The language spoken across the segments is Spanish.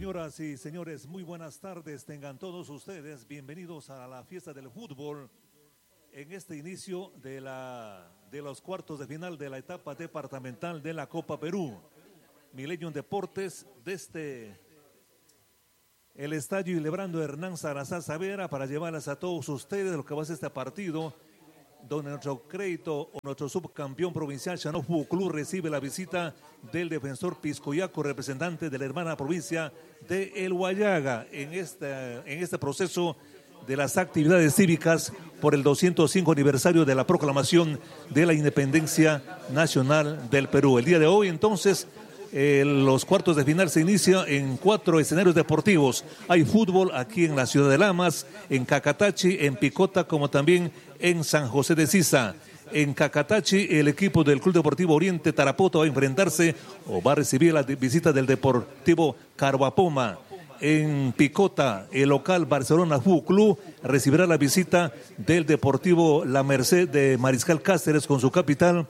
Señoras y señores, muy buenas tardes. Tengan todos ustedes bienvenidos a la fiesta del fútbol en este inicio de los cuartos de final de la etapa departamental de la Copa Perú. Millennium Deportes desde el estadio Ilebrando Hernán Salazar Saavedra para llevarles a todos ustedes lo que va a ser este partido, donde nuestro crédito o nuestro subcampeón provincial Chanó Fútbol Club recibe la visita del defensor Piscoyaco, representante de la hermana provincia de El Huallaga en este proceso de las actividades cívicas por el 205 aniversario de la proclamación de la independencia nacional del Perú. El día de hoy, entonces, los cuartos de final se inicia en 4 escenarios deportivos. Hay fútbol aquí en la ciudad de Lamas, en Cacatachi, en Picota, como también en San José de Sisa. En Cacatachi, el equipo del Club Deportivo Oriente Tarapoto va a enfrentarse o va a recibir la visita del Deportivo Carhuapoma. En Picota, el local Barcelona Fútbol Club recibirá la visita del Deportivo La Merced de Mariscal Cáceres con su capital,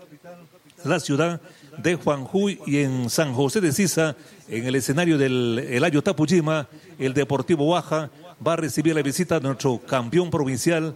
la ciudad de Juanjuy. Y en San José de Sisa, en el escenario del Elayo Tapujima, el Deportivo Baja va a recibir la visita de nuestro campeón provincial,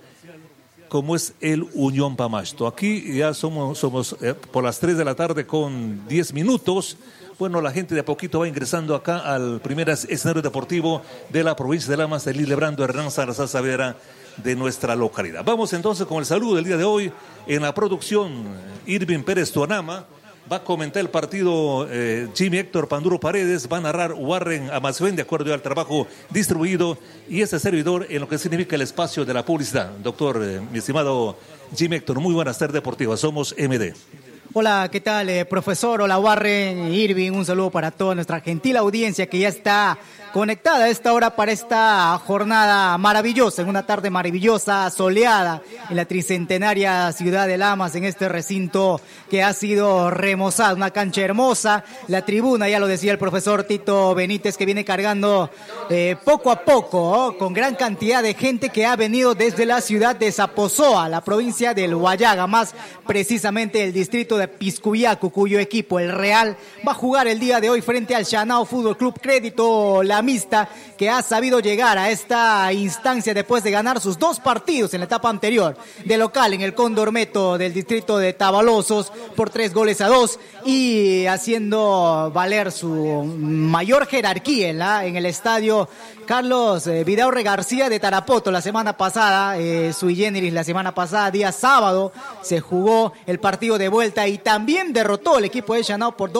como es el Unión Pamasto. Aquí ya somos por las 3 de la tarde con 10 minutos. Bueno, la gente de a poquito va ingresando acá al primer escenario deportivo de la provincia de Lamas, el Ilebrando Hernán Salazar Saavedra de nuestra localidad. Vamos entonces con el saludo del día de hoy. En la producción, Irving Pérez Tuanama. Va a comentar el partido Jimmy Héctor Panduro Paredes, va a narrar Warren Amasuen de acuerdo al trabajo distribuido, y este servidor en lo que significa el espacio de la publicidad. Doctor, mi estimado Jimmy Héctor, muy buenas tardes deportivas, somos MD. Hola, ¿qué tal, profesor? Hola, Warren, Irving, un saludo para toda nuestra gentil audiencia que ya está conectada a esta hora para esta jornada maravillosa, en una tarde maravillosa, soleada, en la tricentenaria ciudad de Lamas, en este recinto que ha sido remozado, una cancha hermosa, la tribuna, ya lo decía el profesor Tito Benítez, que viene cargando poco a poco, con gran cantidad de gente que ha venido desde la ciudad de Zaposoa, la provincia del Huallaga, más precisamente el distrito de Piscuyacu, cuyo equipo, el Real, va a jugar el día de hoy frente al Chanao Fútbol Club Crédito Lamista, que ha sabido llegar a esta instancia después de ganar sus 2 partidos en la etapa anterior, de local en el Cóndor Meto del distrito de Tabalosos por 3-2, y haciendo valer su mayor jerarquía en el estadio Carlos Vidaurre García de Tarapoto la semana pasada, sui generis la semana pasada, día sábado, se jugó el partido de vuelta y también derrotó el equipo de Chanao por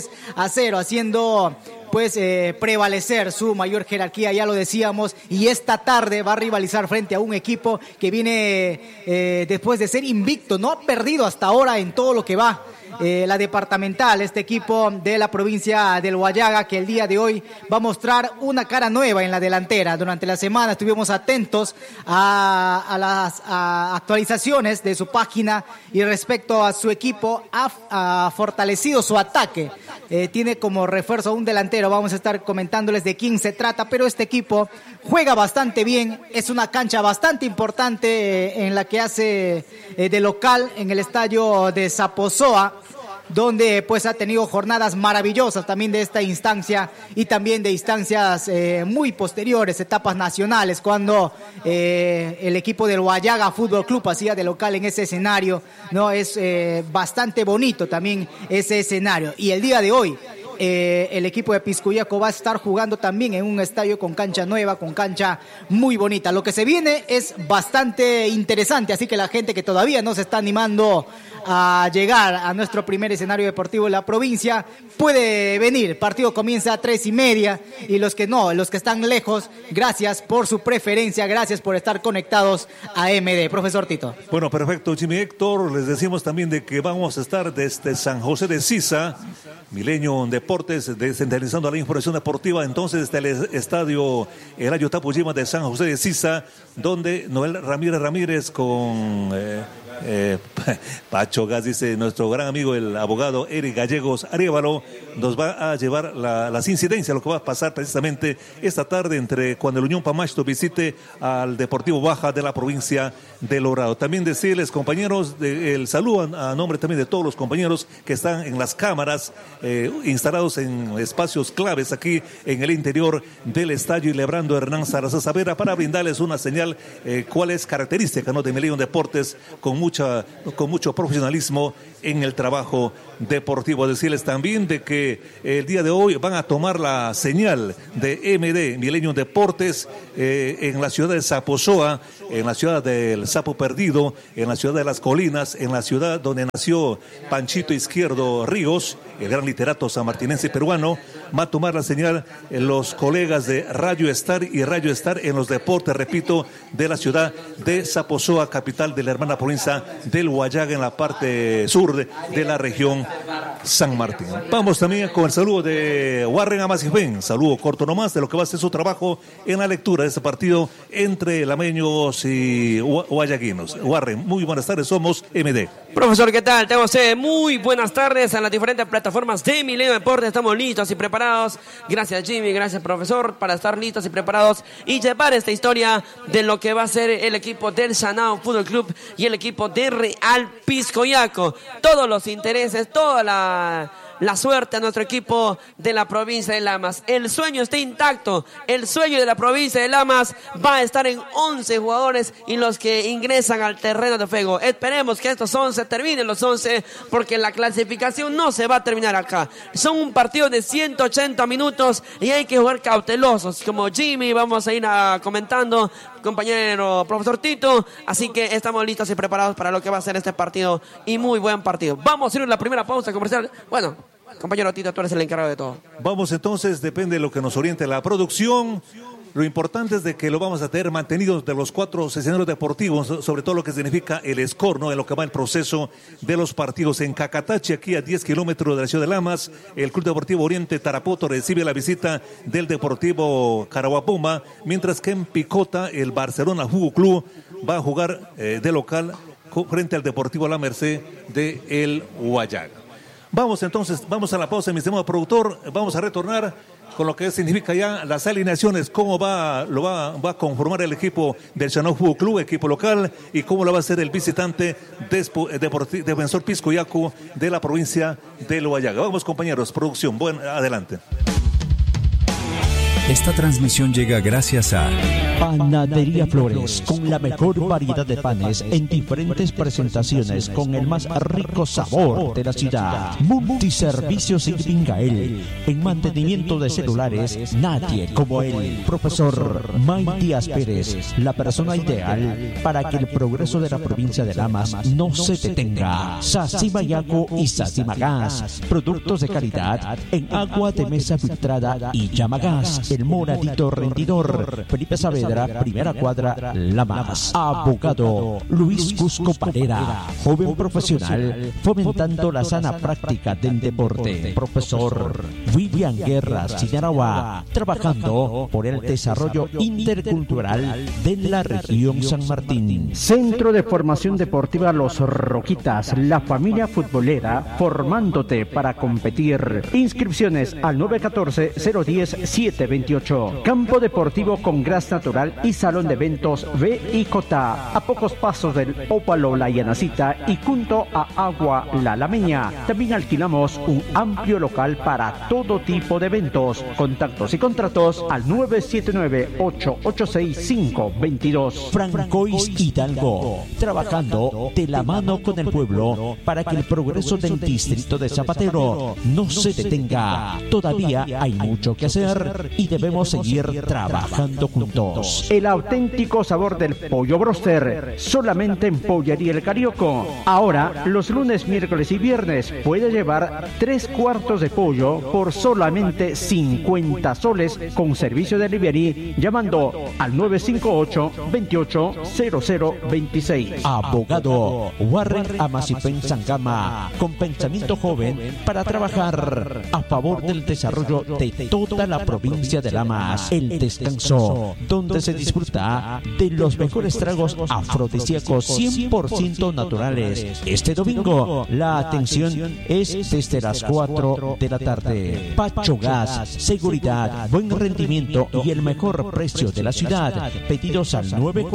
2-0, haciendo pues prevalecer su mayor jerarquía, ya lo decíamos, y esta tarde va a rivalizar frente a un equipo que viene después de ser invicto, no ha perdido hasta ahora en todo lo que va. La departamental, este equipo de la provincia del Huallaga, que el día de hoy va a mostrar una cara nueva en la delantera. Durante la semana estuvimos atentos a las actualizaciones de su página, y respecto a su equipo ha fortalecido su ataque. Tiene como refuerzo a un delantero, vamos a estar comentándoles de quién se trata, pero este equipo juega bastante bien, es una cancha bastante importante en la que hace de local en el estadio de Zaposoa, donde pues ha tenido jornadas maravillosas también de esta instancia y también de instancias muy posteriores, etapas nacionales, cuando el equipo del Huallaga Fútbol Club hacía de local en ese escenario, ¿no? Es bastante bonito también ese escenario. Y el día de hoy el equipo de Piscuyaco va a estar jugando también en un estadio con cancha nueva, con cancha muy bonita. Lo que se viene es bastante interesante, así que la gente que todavía no se está animando a llegar a nuestro primer escenario deportivo en la provincia puede venir. El partido comienza a 3:30, y los que no, los que están lejos, gracias por su preferencia, gracias por estar conectados a MD. Profesor Tito. Bueno, perfecto, Jimmy Héctor. Les decimos también de que vamos a estar desde San José de Sisa, Millennium Deportes, descentralizando la información deportiva, entonces desde el estadio Elayo Tapujima de San José de Sisa, donde Noel Ramírez con Pacho Gas, dice nuestro gran amigo el abogado Eric Gallegos Arévalo, nos va a llevar las incidencias, lo que va a pasar precisamente esta tarde cuando el Unión Pamacho visite al Deportivo Baja de la provincia de Logrado. También decirles, compañeros, el saludo a nombre también de todos los compañeros que están en las cámaras instalados en espacios claves aquí en el interior del estadio Ilebrando Hernán Zaraza Savera, para brindarles una señal cuál es característica, ¿no?, de Millennium Deportes, con mucho profesionalismo en el trabajo deportivo. Decirles también de que el día de hoy van a tomar la señal de MD, Millennium Deportes, en la ciudad de Zaposoa, en la ciudad del Sapo Perdido, en la ciudad de Las Colinas, en la ciudad donde nació Panchito Izquierdo Ríos, el gran literato sanmartinense peruano. Va a tomar la señal los colegas de Radio Star y Radio Star en los deportes, repito, de la ciudad de Zaposoa, capital de la hermana provincia del Huallaga, en la parte sur de la región San Martín. Vamos también con el saludo de Warren Amasifén, saludo corto nomás de lo que va a ser su trabajo en la lectura de este partido entre lameños y huallaguinos. Warren, muy buenas tardes, somos MD. Profesor, ¿qué tal? Tengo muy buenas tardes en las diferentes plataformas de Millennium Deportes. Estamos listos y preparados. Gracias, Jimmy, gracias, profesor, para estar listos y preparados y llevar esta historia de lo que va a ser el equipo del Sanao Fútbol Club y el equipo de Real Piscoyaco. Todos los intereses, toda la suerte a nuestro equipo de la provincia de Lamas. El sueño está intacto. El sueño de la provincia de Lamas va a estar en 11 jugadores y los que ingresan al terreno de juego. Esperemos que estos 11 terminen los 11, porque la clasificación no se va a terminar acá. Son un partido de 180 minutos y hay que jugar cautelosos. Como Jimmy, vamos a ir comentando, compañero profesor Tito. Así que estamos listos y preparados para lo que va a ser este partido, y muy buen partido. Vamos a ir a la primera pausa comercial. Bueno, compañero Tito, tú eres el encargado de todo. Vamos entonces, depende de lo que nos oriente la producción. Lo importante es de que lo vamos a tener mantenidos de los 4 escenarios deportivos, sobre todo lo que significa el score, ¿no?, en lo que va el proceso de los partidos. En Cacatache, aquí a 10 kilómetros de la ciudad de Lamas, el Club Deportivo Oriente Tarapoto recibe la visita del Deportivo Caraguapuma, mientras que en Picota el Barcelona Fútbol Club va a jugar de local frente al Deportivo La Merced de El Huallaga. Vamos entonces, vamos a la pausa, mi estimado productor. Vamos a retornar con lo que significa ya las alineaciones, cómo va a conformar el equipo del Sanao Fútbol Club, equipo local, y cómo lo va a hacer el visitante Defensor Piscoyaco de la provincia de Huallaga. Vamos, compañeros, producción, adelante. Esta transmisión llega gracias a Panadería Flores, con la mejor variedad de panes en diferentes presentaciones, con el más rico sabor de la ciudad. Multiservicios Irvingael, en mantenimiento de celulares, nadie como él. Profesor Matías Pérez, la persona ideal para que el progreso de la provincia de Lamas no se detenga. Sacimayaco y Sacimagas, productos de calidad en agua de mesa filtrada y Llamagas. El moradito rendidor. Felipe Saavedra, primera cuadra, Lamas. Abogado Luis Cusco Parera, joven profesional fomentando la sana práctica del deporte. Profesor William Guerra Sinarawa, trabajando por el desarrollo intercultural de la región San Martín. Centro de Formación Deportiva Los Roquitas, la familia futbolera formándote para competir. Inscripciones al 914-010-728. Campo deportivo con gras natural y salón de eventos VIJ, a pocos pasos del Ópalo La Llanacita y junto a Agua La Lameña. También alquilamos un amplio local para todo tipo de eventos. Contactos y contratos al 979-886-522. Francois Hidalgo, trabajando de la mano con el pueblo para que el progreso del distrito de Zapatero no se detenga. Todavía hay mucho que hacer y debemos seguir trabajando juntos. El auténtico sabor del pollo broster, solamente en Pollería El Carioco. Ahora, los lunes, miércoles y viernes, puede llevar 3 cuartos de pollo por solamente 50 soles con servicio de delivery, llamando al 958-280026. Abogado Warren Amasifén Sangama, con pensamiento joven para trabajar a favor del desarrollo de toda la provincia de Lamas. El descanso, donde donde se disfruta de los mejores tragos afrodisíacos 100% naturales. Este domingo la atención es desde las 4 de la tarde. Pacho Gas, seguridad, buen rendimiento y el mejor precio de la ciudad. Pedidos al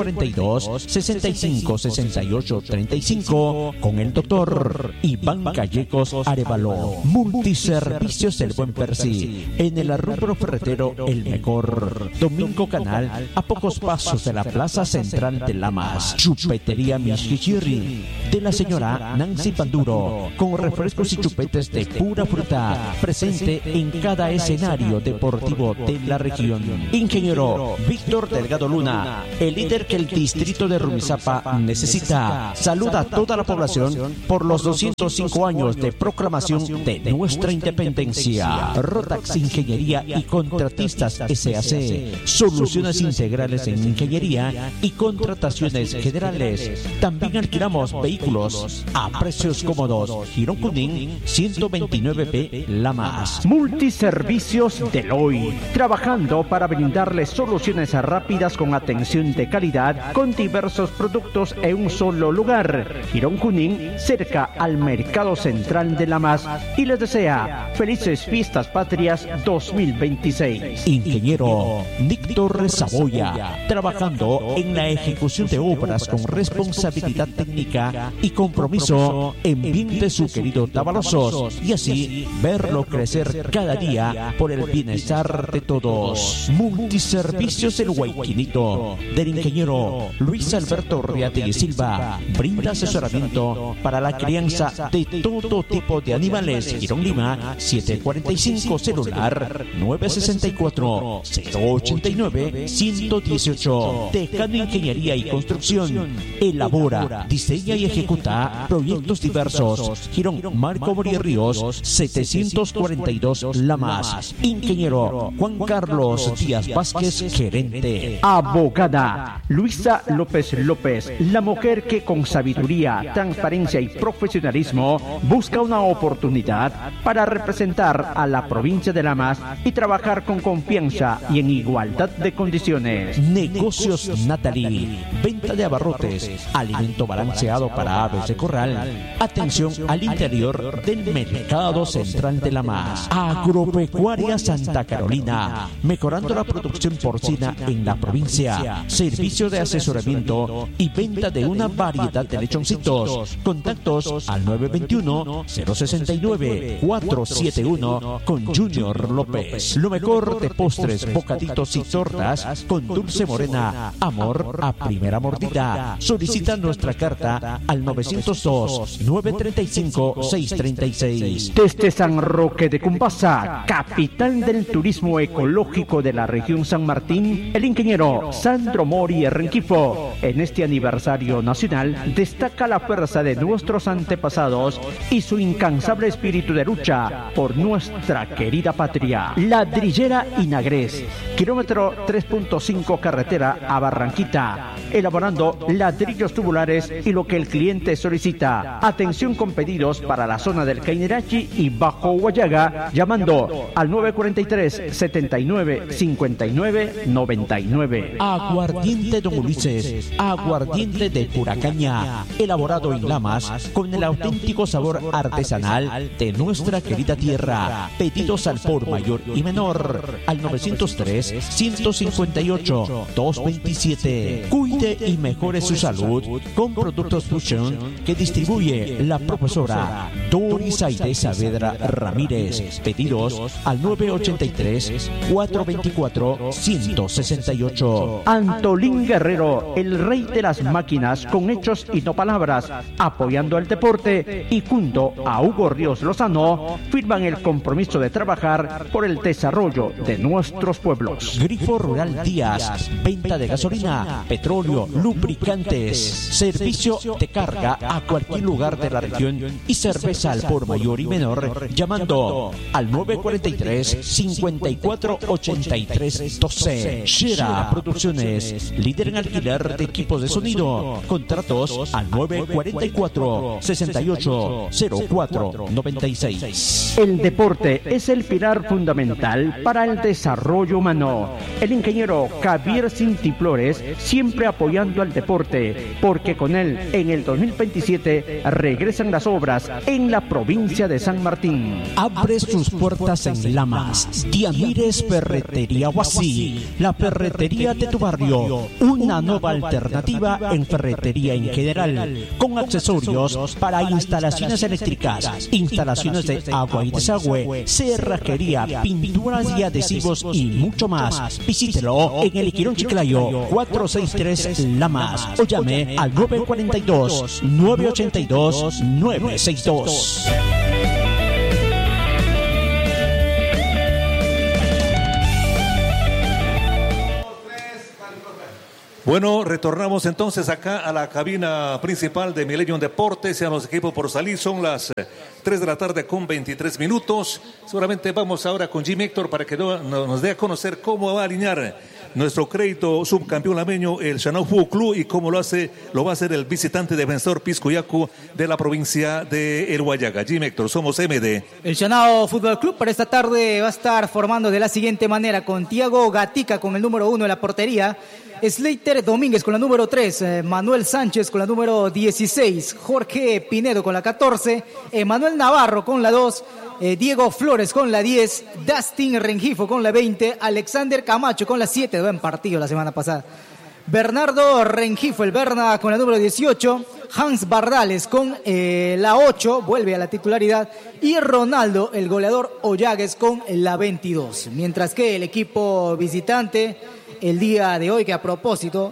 942-6568-35 con el doctor Iván Gallegos Arevalo. Multiservicios El Buen Percy. En el arrubro ferretero El Mejor. Domingo Canal, a pocos pasos de la plaza central de Lamas. Chupetería Mishkichirri de la señora Nancy Panduro, con refrescos y chupetes de pura fruta, presente en cada escenario deportivo de la región. Ingeniero Víctor Delgado Luna, el líder que el distrito de Rumizápa necesita. Saluda a toda la población por los 205 años de proclamación de nuestra independencia. Rotax Ingeniería y Contratistas SAC, soluciones integrales en ingeniería y contrataciones generales. También alquilamos vehículos a precios cómodos. Girón Junín 129B Lamas. Multiservicios Deloitte, trabajando para brindarles soluciones rápidas con atención de calidad, con diversos productos en un solo lugar. Girón Junín, cerca al Mercado Central de Lamas, y les desea felices Fiestas Patrias 2026. Ingeniero Víctor Saboya, trabajando en la ejecución de obras con responsabilidad técnica y compromiso en bien de su querido Tavalosos, y así verlo crecer cada día por el bienestar de todos. Multiservicios El Guayquinito, del ingeniero Luis Alberto Riate y Silva, brinda asesoramiento para la crianza de todo tipo de animales. Girón Lima 745, celular 964-089-118. Decano Ingeniería y Construcción, elabora, diseña y ejecuta proyectos diversos. Girón Marco Morí Ríos 742 Lamas. Ingeniero Juan Carlos Díaz Vázquez, gerente. Abogada Luisa López López, la mujer que con sabiduría, transparencia y profesionalismo busca una oportunidad para representar a la provincia de Lamas y trabajar con confianza y en igualdad de condiciones. Negocios Natalie, venta de abarrotes, alimento balanceado para aves de corral, atención al interior del Mercado Central de Lamas. Agropecuaria Santa Carolina, mejorando la producción porcina en la provincia. Servicio de asesoramiento y venta de una variedad de lechoncitos. Contactos al 921-069-471 con Junior López. Lo mejor de postres, bocaditos y tortas con dulce morena. Amor a primera mordida. Solicita nuestra carta al 902-935-636. Desde San Roque de Cumbasa, capital del turismo ecológico de la región San Martín, el ingeniero Sandro Mori Renquifo. En este aniversario nacional destaca la fuerza de nuestros antepasados y su incansable espíritu de lucha por nuestra querida patria. Ladrillera Inagres, kilómetro 3.5 carretera a Barranquita, elaborando ladrillos tubulares y lo que el cliente solicita. Atención con pedidos para la zona del Cainerachi y Bajo Guayaga, llamando al 943-79-59-99. Aguardiente Don Ulises, aguardiente de pura caña, elaborado en Lamas con el auténtico sabor artesanal de nuestra querida tierra. Pedidos al por mayor y menor al 903-158-227. Cuide y mejore su salud con productos Fusion que distribuye la profesora Doris Aide Saavedra Ramírez. Pedidos al 983-424-168. Antolín Guerrero, el rey de las máquinas con hechos y no palabras, apoyando el deporte, y junto a Hugo Ríos Lozano firman el compromiso de trabajar por el desarrollo de nuestros pueblos. Grifo Rural Díaz, venta de gasolina, petróleo, lubricantes, servicio de carga a cualquier lugar de la región y cerveza al por mayor y menor, llamando al 943-5483-12. Shera Producciones, líder en alquiler de equipos de sonido. Contratos al 944-680496. El deporte es el pilar fundamental para el desarrollo humano. El ingeniero maestro Javier Cinti Flores, siempre apoyando al deporte, porque con él en el 2027 regresan las obras en la provincia de San Martín. Abre sus puertas en Lamas. Diamires Ferretería Huasí, la ferretería de tu barrio. Una nueva alternativa en ferretería en general, con accesorios para instalaciones eléctricas, instalaciones de agua y desagüe, cerrajería, pinturas y adhesivos y mucho más. Visítelo en el Iquirón Chiclayo 463 Lamas o llame al 942-982-962. Bueno, retornamos entonces acá a la cabina principal de Millennium Deportes. Sean los equipos por salir, son las 3 de la tarde con 23 minutos. Seguramente vamos ahora con Jimmy Héctor para que nos dé a conocer cómo va a alinear nuestro crédito subcampeón lameño, el Chanao Fútbol Club, y cómo lo va a hacer el visitante defensor Piscoyacu de la provincia de El Huallaga. Jimmy Héctor, somos MD. El Chanao Fútbol Club para esta tarde va a estar formando de la siguiente manera: con Tiago Gatica con el número 1 en la portería, Slater Domínguez con la número 3, Manuel Sánchez con la número 16, Jorge Pinedo con la 14, Manuel Navarro con la 2, Diego Flores con la 10, Dustin Rengifo con la 20, Alexander Camacho con la 7, buen partido la semana pasada, Bernardo Rengifo, el Berna con la número 18, Hans Bardales con la 8, vuelve a la titularidad, y Ronaldo, el goleador Ollagues con la 22. Mientras que el equipo visitante, el día de hoy, que a propósito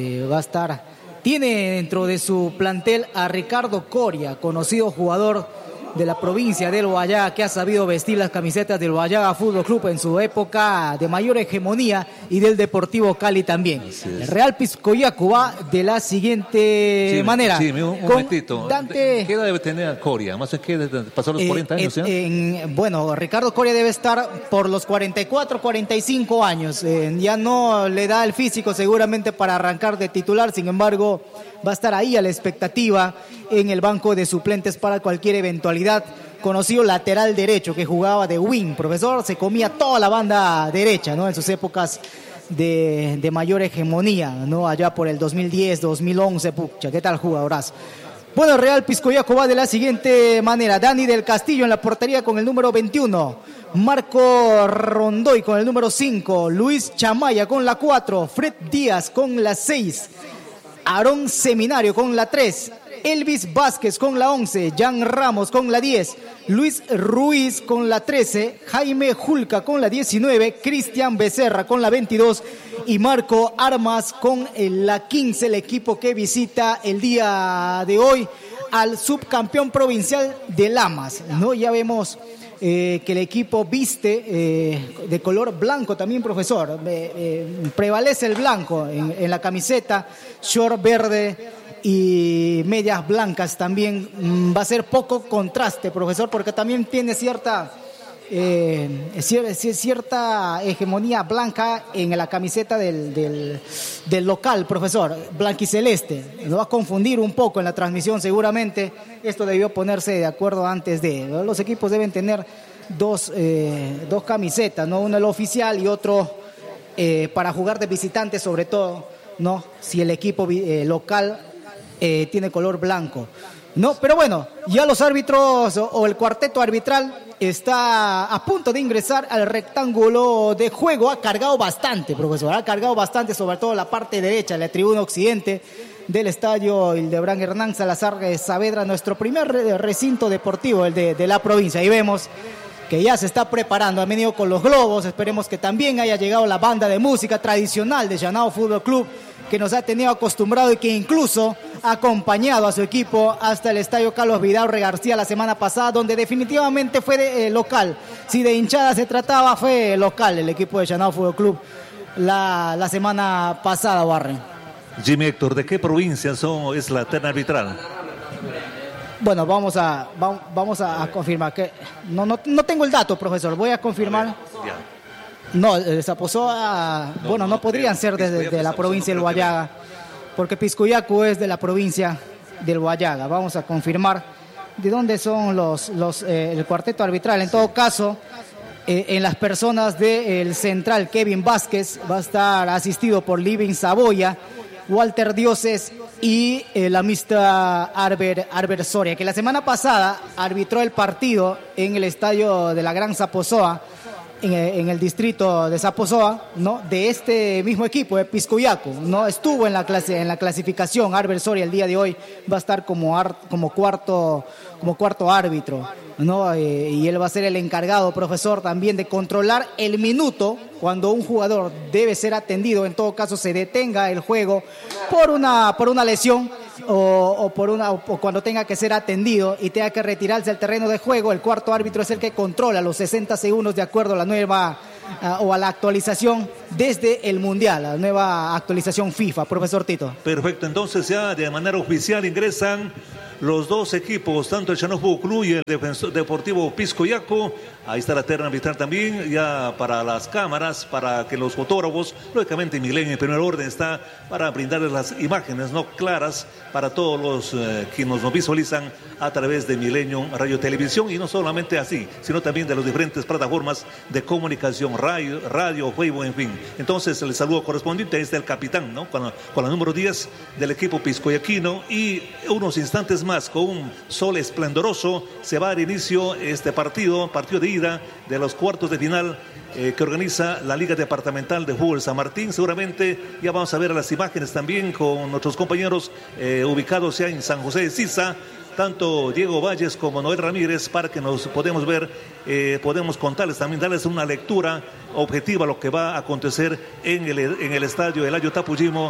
tiene dentro de su plantel a Ricardo Coria, conocido jugador de la provincia del Huallaga, que ha sabido vestir las camisetas del Huallaga Fútbol Club en su época de mayor hegemonía, y del Deportivo Cali también. El Real Piscoyacu va de la siguiente manera. Sí, un momentito. ¿Qué edad debe tener Coria? ¿Más que pasó los 40 años? Bueno, Ricardo Coria debe estar por los 44, 45 años. Ya no le da el físico seguramente para arrancar de titular, sin embargo, va a estar ahí a la expectativa en el banco de suplentes para cualquier eventualidad. Conocido lateral derecho, que jugaba de wing, profesor, se comía toda la banda derecha, ¿no? En sus épocas de mayor hegemonía, ¿no? Allá por el 2010, 2011, pucha, ¿qué tal jugadorazo? Bueno, Real Piscoyacu va de la siguiente manera: Dani del Castillo en la portería con el número 21, Marco Rondoy con el número 5, Luis Chamaya con la 4, Fred Díaz con la 6, Aarón Seminario con la 3, Elvis Vázquez con la 11, Jan Ramos con la 10, Luis Ruiz con la 13, Jaime Julca con la 19, Cristian Becerra con la 22 y Marco Armas con la 15, el equipo que visita el día de hoy al subcampeón provincial de Lamas, ¿no? Ya vemos que el equipo viste de color blanco también, profesor. Prevalece el blanco en la camiseta, short verde y medias blancas también. Va a ser poco contraste, profesor, porque también tiene cierta hegemonía blanca en la camiseta del local, profesor, blanquiceleste. Lo va a confundir un poco en la transmisión seguramente. Esto debió ponerse de acuerdo antes de. Los equipos deben tener dos camisetas, ¿no? Uno el oficial y otro para jugar de visitante, sobre todo, ¿no? Si el equipo local tiene color blanco, ¿no? Pero bueno, ya los árbitros o el cuarteto arbitral está a punto de ingresar al rectángulo de juego. Ha cargado bastante, profesor, sobre todo la parte derecha, la tribuna occidente del estadio Hildebrand Hernán Salazar Saavedra, nuestro primer recinto deportivo, el de la provincia. Ahí vemos que ya se está preparando, ha venido con los globos. Esperemos que también haya llegado la banda de música tradicional de Chanao Fútbol Club, que nos ha tenido acostumbrado y que incluso ha acompañado a su equipo hasta el estadio Carlos Vidaurre García la semana pasada, donde definitivamente fue local. Si de hinchada se trataba, fue local el equipo de Chanao Fútbol Club la semana pasada, Warren. Jimmy Héctor, ¿de qué provincia es la terna arbitral? Bueno, vamos a confirmar que no tengo el dato, profesor. Voy a confirmar. No, Zaposoa, no podrían ser desde la provincia del Huallaga, porque Piscoyacu es de la provincia del Huallaga. Vamos a confirmar de dónde son el cuarteto arbitral. En todo caso, en las personas del central Kevin Vázquez, va a estar asistido por Living Saboya, Walter Dioses y la mixta Arber Soria, que la semana pasada arbitró el partido en el estadio de la Gran Zaposoa, en el distrito de Zaposoa, ¿no? De este mismo equipo, de Piscoyaco, ¿no? Estuvo en la clasificación. Arber Soria el día de hoy va a estar como cuarto árbitro, ¿no? Y él va a ser el encargado, profesor, también de controlar el minuto cuando un jugador debe ser atendido, en todo caso se detenga el juego por una lesión o cuando tenga que ser atendido y tenga que retirarse al terreno de juego. El cuarto árbitro es el que controla los 60 segundos de acuerdo a la nueva o a la actualización desde el Mundial, la nueva actualización FIFA, profesor Tito. Perfecto, entonces ya de manera oficial ingresan los dos equipos, tanto el Llanos Fútbol Club y el Deportivo Piscoyaco. Ahí está la terna arbitral también, ya para las cámaras, para que los fotógrafos, lógicamente Milenio en primer orden está para brindarles las imágenes no claras para todos los que nos visualizan a través de Milenio Radio Televisión, y no solamente así, sino también de las diferentes plataformas de comunicación, radio, Facebook, en fin. Entonces el saludo correspondiente es del capitán, ¿no? Con la número 10 del equipo piscoyaquino, y unos instantes más con un sol esplendoroso se va a dar inicio este partido de ida de los cuartos de final que organiza la Liga Departamental de Fútbol San Martín. Seguramente ya vamos a ver las imágenes también con nuestros compañeros ubicados ya en San José de Sisa, tanto Diego Valles como Noel Ramírez, para que nos podemos ver, podemos contarles también, darles una lectura objetiva a lo que va a acontecer en el estadio Eladio Tapujima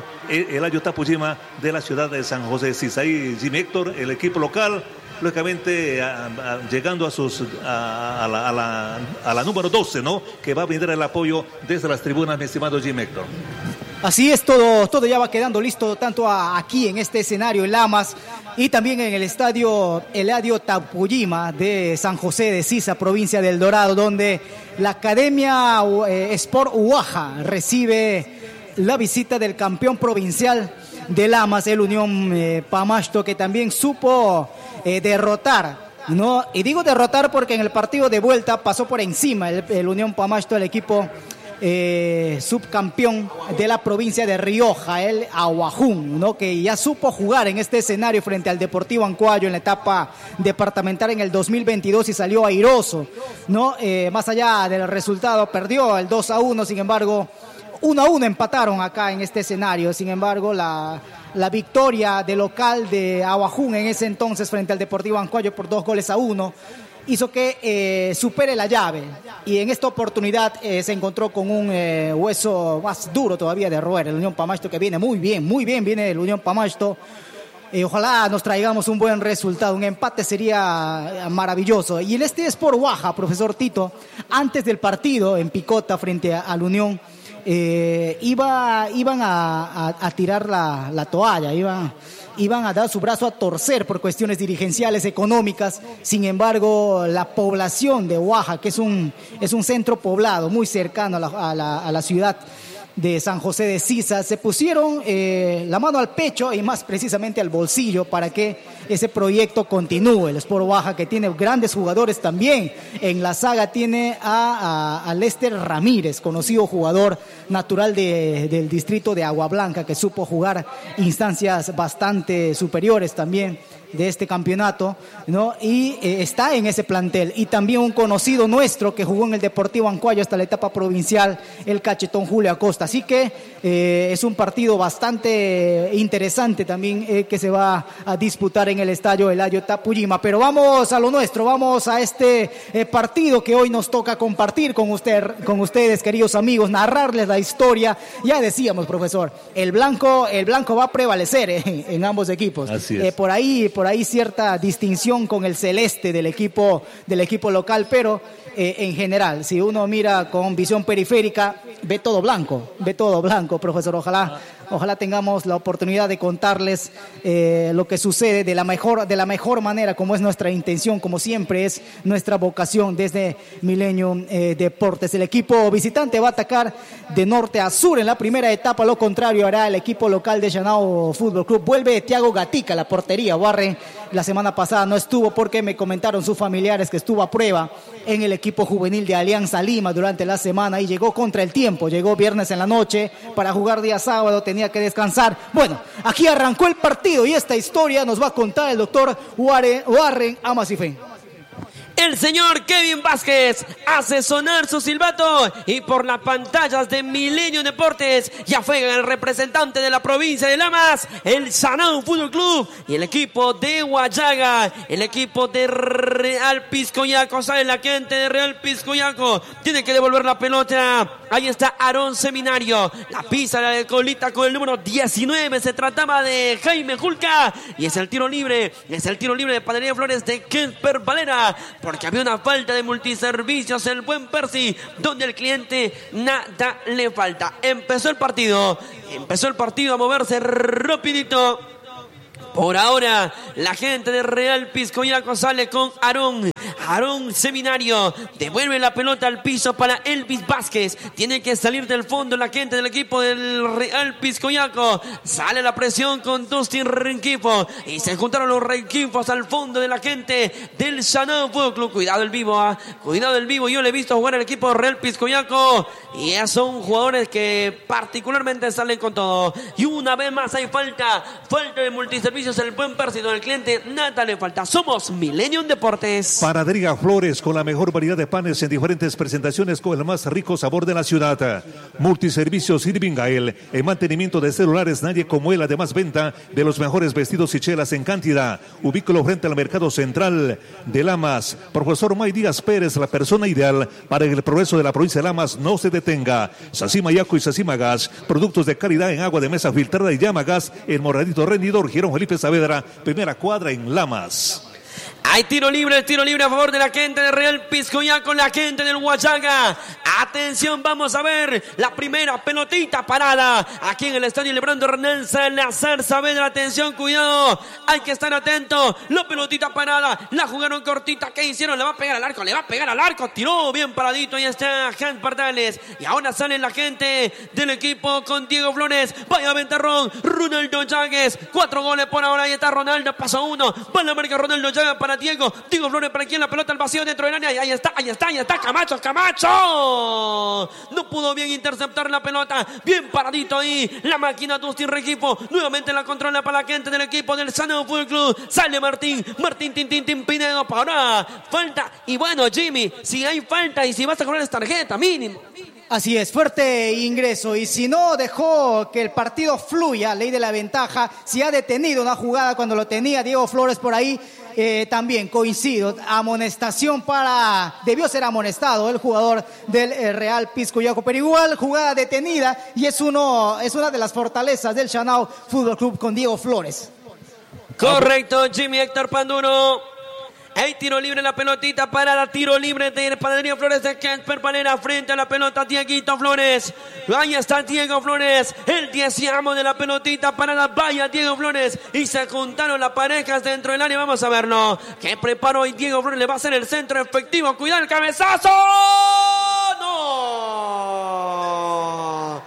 de la ciudad de San José de Sisa. Ahí Jimmy Héctor, el equipo local, lógicamente llegando a la número 12, ¿no? Que va a brindar el apoyo desde las tribunas, mi estimado Jimmy Héctor. Así es, todo ya va quedando listo, tanto aquí en este escenario en Lamas y también en el estadio Eladio Tapujima de San José de Sisa, provincia del Dorado, donde la Academia Sport Uaja recibe la visita del campeón provincial de Lamas, el Unión Pamasto, que también supo derrotar, ¿no? Y digo derrotar porque en el partido de vuelta pasó por encima el Unión Pamasto, el equipo subcampeón de la provincia de Rioja, el Aguajún, ¿no? Que ya supo jugar en este escenario frente al Deportivo Ancuayo en la etapa departamental en el 2022 y salió airoso, ¿no? Más allá del resultado, perdió el 2-1, sin embargo 1-1 empataron acá en este escenario. Sin embargo, la victoria de local de Aguajún en ese entonces frente al Deportivo Ancuayo por 2-1 hizo que supere la llave, y en esta oportunidad se encontró con un hueso más duro todavía de roer, el Unión Pamasto, que viene muy bien viene el Unión Pamasto. Ojalá nos traigamos un buen resultado, un empate sería maravilloso. Y el Sport Uaja, profesor Tito, antes del partido en Picota frente al Unión, iban a tirar la toalla, iban a dar su brazo a torcer por cuestiones dirigenciales, económicas. Sin embargo, la población de Uaja, que es un centro poblado muy cercano a la ciudad de San José de Sisa, se pusieron la mano al pecho y más precisamente al bolsillo para que ese proyecto continúe. El Sport Uaja, que tiene grandes jugadores también en la saga, tiene a Lester Ramírez, conocido jugador natural del distrito de Agua Blanca, que supo jugar instancias bastante superiores también de este campeonato, ¿no? Y está en ese plantel. Y también un conocido nuestro que jugó en el Deportivo Ancuayo hasta la etapa provincial, el Cachetón Julio Acosta. Así que es un partido bastante interesante también que se va a disputar en el estadio Eladio Tapujima. Pero vamos a lo nuestro, vamos a este partido que hoy nos toca compartir con ustedes, queridos amigos, narrarles la historia. Ya decíamos, profesor, el blanco va a prevalecer en ambos equipos. Así es. Por ahí cierta distinción con el celeste del equipo local, pero en general, si uno mira con visión periférica, ve todo blanco, profesor. Ojalá Ojalá tengamos la oportunidad de contarles lo que sucede de la mejor manera, como es nuestra intención, como siempre es nuestra vocación desde Millennium Deportes. El equipo visitante va a atacar de norte a sur en la primera etapa, lo contrario hará el equipo local de Llanao Fútbol Club. Vuelve Thiago Gatica a la portería. Warren la semana pasada no estuvo porque me comentaron sus familiares que estuvo a prueba en el equipo juvenil de Alianza Lima durante la semana y llegó contra el tiempo, llegó viernes en la noche para jugar día sábado, tenía que descansar. Bueno, aquí arrancó el partido y esta historia nos va a contar el doctor Warren Amasifén. El señor Kevin Vázquez hace sonar su silbato y por las pantallas de Millennium Deportes ya juega el representante de la provincia de Lamas, el Llanao Fútbol Club, y el equipo de Huallaga, el equipo de Real Piscoyaco. Sale la gente de Real Piscoyaco, tiene que devolver la pelota. Ahí está Aarón Seminario, la pisa la de colita con el número 19. Se trataba de Jaime Julca y es el tiro libre de Panadería Flores de Kemper Valera, porque había una falta de multiservicios, el buen Percy, donde el cliente nada le falta. Empezó el partido a moverse rapidito. Por ahora, la gente de Real Piscoyaco sale con Aarón Seminario. Devuelve la pelota al piso para Elvis Vázquez. Tiene que salir del fondo la gente del equipo del Real Piscoyaco. Sale la presión con Dustin Renquifo. Y se juntaron los Renquifos al fondo de la gente del Llanao Fútbol Club. Cuidado el vivo, cuidado el vivo. Yo le he visto jugar al equipo de Real Piscoyaco. Y son jugadores que particularmente salen con todo. Y una vez más hay falta de multiservicios. El buen Percy, donde el cliente nada le falta. Somos Millennium Deportes. Panadería Flores, con la mejor variedad de panes en diferentes presentaciones con el más rico sabor de la ciudad. Multiservicios Irving Gael, en mantenimiento de celulares, nadie como él. Además, venta de los mejores vestidos y chelas en cantidad. Ubícalo frente al Mercado Central de Lamas. Profesor May Díaz Pérez, la persona ideal para que el progreso de la provincia de Lamas no se detenga. Sacima Yaco y Sacima Gas, productos de calidad en agua de mesa filtrada y llama gas. El Moradito Rendidor, Girón Felipe Saavedra, primera cuadra en Lamas. Hay tiro libre a favor de la gente de Real Piscoyaco, la gente del Huallaga. Atención, vamos a ver la primera pelotita parada aquí en el estadio Lebrando Hernán Salazar Saavedra. Atención, cuidado, hay que estar atento. La pelotita parada, la jugaron cortita. ¿Qué hicieron? Le va a pegar al arco, tiró bien paradito. Ahí está Hans Pardales. Y ahora sale la gente del equipo con Diego Flores. Vaya ventarrón, Ronaldo Llagues. 4 goles por ahora. Ahí está Ronaldo, pasó uno. Va a la marca Ronaldo Llagues para Diego Flores, para quien la pelota al vacío dentro del área. Ahí está Camacho. No pudo bien interceptar la pelota. Bien paradito ahí la máquina Dustin Regifo. Nuevamente la controla para la gente del equipo del Llanao Fútbol Club. Sale Martín Tintín Pinedo. Para falta. Y bueno, Jimmy, si hay falta y si vas a cobrar es tarjeta, mínimo. Así es, fuerte ingreso, y si no dejó que el partido fluya, ley de la ventaja, si ha detenido una jugada cuando lo tenía Diego Flores por ahí, también coincido, amonestación debió ser amonestado el jugador del Real Piscoyaco, pero igual jugada detenida, y es una de las fortalezas del Llanao Fútbol Club con Diego Flores. Correcto, Jimmy Héctor Panduro. Hay tiro libre, la pelotita para la tiro libre de Panadería Flores de Kemper Valera frente a la pelota Dieguito Flores. Ahí está Diego Flores, el 10º de la pelotita para la valla Diego Flores. Y se juntaron las parejas dentro del área. Vamos a verlo. Que preparó y Diego Flores le va a hacer el centro efectivo. Cuidado el cabezazo. ¡No!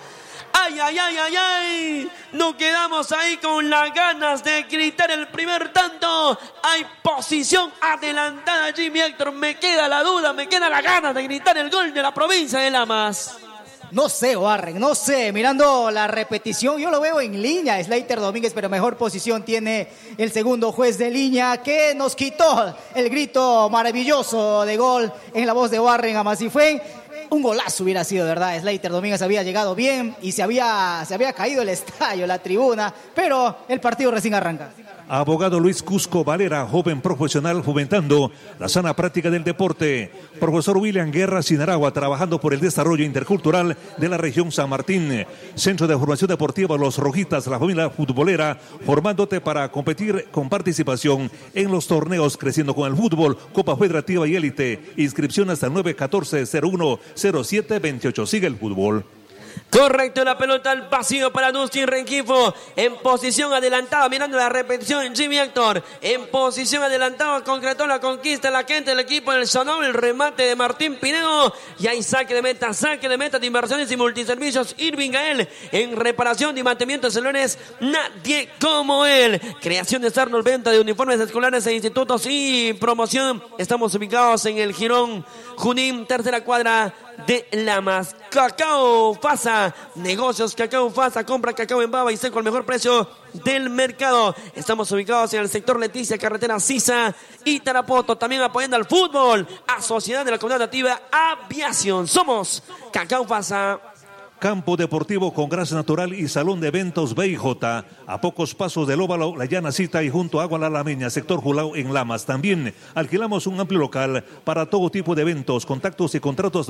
¡Ay! Nos quedamos ahí con las ganas de gritar el primer tanto. Hay posición adelantada, Jimmy Héctor. Me queda la duda, me queda la ganas de gritar el gol de la provincia de Lamas. No sé, Warren, no sé. Mirando la repetición, yo lo veo en línea, Slater Domínguez, pero mejor posición tiene el segundo juez de línea, que nos quitó el grito maravilloso de gol en la voz de Warren Amasifén. Un golazo hubiera sido, ¿verdad? Slater Domínguez había llegado bien y se había caído el estadio, la tribuna, pero el partido recién arranca. Abogado Luis Cusco Valera, joven profesional fomentando la sana práctica del deporte. Profesor William Guerra Sinaragua, trabajando por el desarrollo intercultural de la región San Martín. Centro de Formación Deportiva Los Rojitas, la familia futbolera, formándote para competir con participación en los torneos, creciendo con el fútbol, Copa Federativa y Élite. Inscripción hasta el 914-010728. Sigue el fútbol. Correcto, la pelota al vacío para Dustin Rengifo. En posición adelantada, mirando la repetición, Jimmy Héctor. En posición adelantada, concretó la conquista la gente del equipo del Sanao. El remate de Martín Pinedo. Y hay saque de meta de Inversiones y Multiservicios Irving Gael. En reparación y mantenimiento de celulares, nadie como él. Creación de Arnold, venta de uniformes escolares e institutos y promoción. Estamos ubicados en el Girón Junín, tercera cuadra de Lamas. Cacao Fasa, negocios Cacao Fasa, compra cacao en baba y seco al mejor precio del mercado. Estamos ubicados en el sector Leticia, carretera Sisa y Tarapoto. También apoyando al fútbol, a Sociedad de la Comunidad Nativa Aviación. Somos Cacao Fasa. Campo deportivo con grasa natural y salón de eventos BIJ, a pocos pasos del Óvalo, La Llana Cita y junto a Agua La Lameña, sector Julao en Lamas. También alquilamos un amplio local para todo tipo de eventos. Contactos y contratos de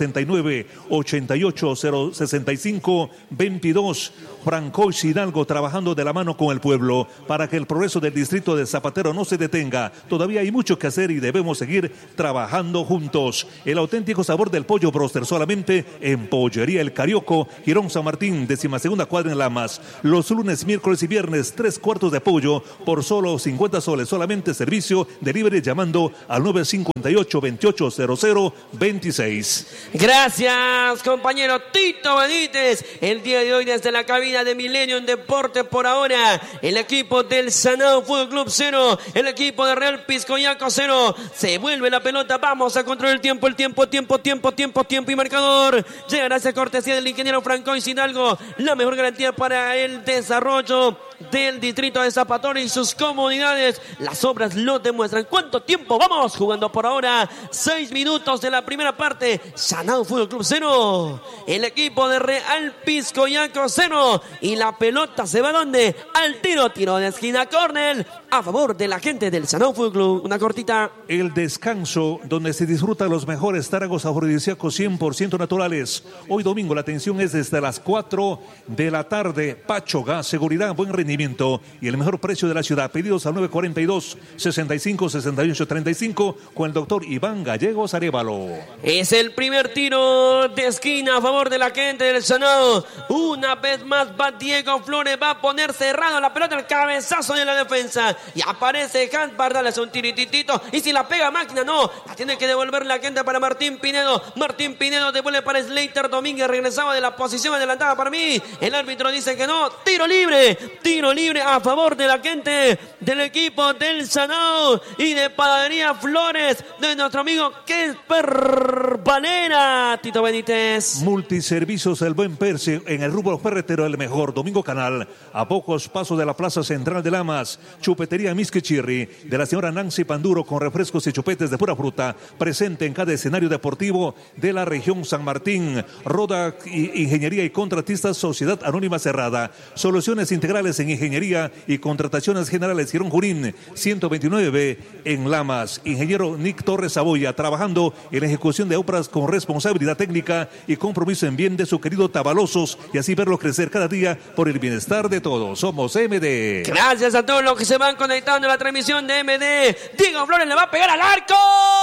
979-88-065-22. Francois Hidalgo, trabajando de la mano con el pueblo para que el progreso del distrito de Zapatero no se detenga. Todavía hay mucho que hacer y debemos seguir trabajando juntos. El auténtico sabor del pollo broster solamente en Pollería El Carioco, Girón San Martín, 12ª cuadra en Lamas. Los lunes, miércoles y viernes, 3 cuartos de pollo por solo 50 soles. Solamente servicio delivery llamando al 958-280026. Gracias, compañero Tito Benítez. El día de hoy desde la cabina de Millennium Deporte, por ahora el equipo del Sanao Fútbol Club 0, el equipo de Real Piscoyaco 0. Se vuelve la pelota, vamos a controlar el tiempo y marcador. Llega gracias a cortesía del ingeniero Francois Hidalgo, la mejor garantía para el desarrollo del distrito de Zapatero y sus comunidades. Las obras lo demuestran. ¿Cuánto tiempo vamos jugando por ahora? 6 minutos de la primera parte. Sanao Fútbol Club 0, el equipo de Real Piscoyaco 0, y la pelota se va ¿dónde? Al tiro de esquina, córner a favor de la gente del Sanao Fútbol Club. Una cortita. El descanso donde se disfrutan los mejores tragos afrodisíacos 100% naturales. Hoy domingo la atención es desde las 4 de la tarde. Pacho Gas, seguridad, buen rendimiento y el mejor precio de la ciudad. Pedidos al 942-65-68-35 con el doctor Iván Gallegos Arévalo. Es el primer tiro de esquina a favor de la gente del Sanao. Una vez más va Diego Flores, va a poner cerrado la pelota, el cabezazo de la defensa. Y aparece Hans Bardales, un tirititito. Y si la pega máquina, no. La tiene que devolver la gente para Martín Pinedo. Martín Pinedo devuelve para Slater Domínguez. Regresaba de la posición adelantada para mí. El árbitro dice que no. Tiro libre a favor de la gente del equipo del Sanao y de Panadería Flores de nuestro amigo Kesper Valera. Tito Benítez. Multiservicios El Buen Perse en el rubro ferretero, el mejor. Domingo Canal, a pocos pasos de la Plaza Central de Lamas. Chupetería Misquechirri de la señora Nancy Panduro con refrescos y chupetes de pura fruta. Presente en cada escenario deportivo de la región San Martín. Roda Ingeniería y Contratistas, Sociedad Anónima Cerrada. Soluciones integrales en ingeniería y contrataciones generales, Girón Junín 129B en Lamas. Ingeniero Nick Torres Saboya, trabajando en la ejecución de obras con responsabilidad técnica y compromiso en bien de su querido Tabalosos, y así verlo crecer cada día por el bienestar de todos. Somos MD. Gracias a todos los que se van conectando a la transmisión de MD. Diego Flores le va a pegar al arco.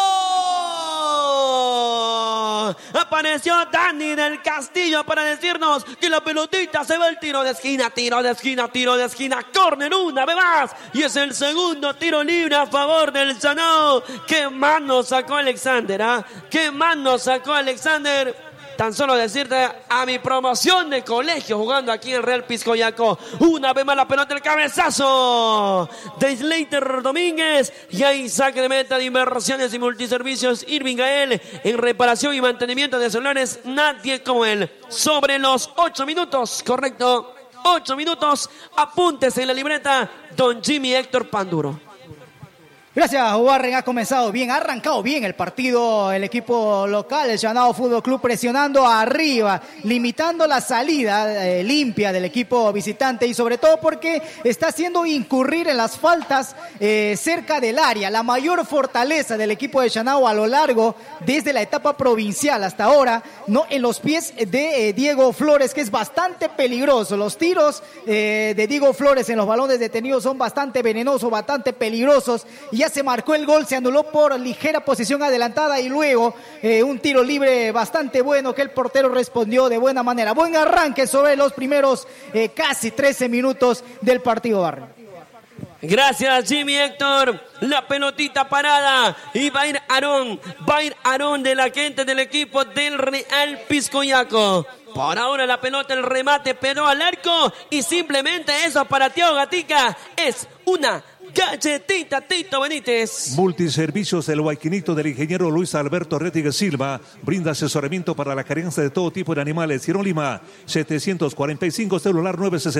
Apareció Dani del Castillo para decirnos que la pelotita se va al tiro de esquina, córner una vez más, y es el segundo tiro libre a favor del Sanao. ¿Qué mano sacó Alexander? ¿Qué mano sacó Alexander? Tan solo decirte a mi promoción de colegio jugando aquí en Real Piscoyaco. Una vez más la pelota, el cabezazo de Slater Domínguez. Y ahí saque de meta de Inversiones y Multiservicios Irving Gael. En reparación y mantenimiento de celulares, nadie como él. Sobre los 8 minutos, correcto. 8 minutos, apúntese en la libreta, don Jimmy Héctor Panduro. Gracias, Warren. Ha comenzado bien, ha arrancado bien el partido, el equipo local, el Sanao Fútbol Club, presionando arriba, limitando la salida limpia del equipo visitante, y sobre todo porque está haciendo incurrir en las faltas cerca del área. La mayor fortaleza del equipo de Sanao a lo largo, desde la etapa provincial hasta ahora, no en los pies de Diego Flores, que es bastante peligroso. Los tiros de Diego Flores en los balones detenidos son bastante venenosos, bastante peligrosos, y ya se marcó el gol, se anuló por ligera posición adelantada y luego un tiro libre bastante bueno que el portero respondió de buena manera. Buen arranque sobre los primeros casi 13 minutos del partido, Barry. Gracias, Jimmy Héctor. La pelotita parada y va a ir Aarón de la gente del equipo del Real Piscoyaco. Por ahora la pelota, el remate, pero al arco y simplemente eso para Thiago Gatica es una galletita, Tito Benítez. Multiservicios El Huayquinito del ingeniero Luis Alberto Rettigue Silva brinda asesoramiento para la crianza de todo tipo de animales. Girón Lima, 745, celular